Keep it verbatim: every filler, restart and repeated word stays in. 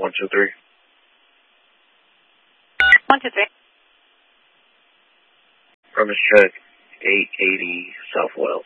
one two three. one two three. Premise check, eight eighty South Wells.